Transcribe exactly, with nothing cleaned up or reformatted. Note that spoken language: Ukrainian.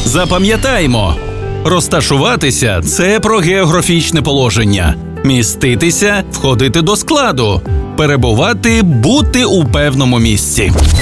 Запам'ятаймо, розташуватися – це про географічне положення. Міститися – входити до складу. Перебувати – бути у певному місці.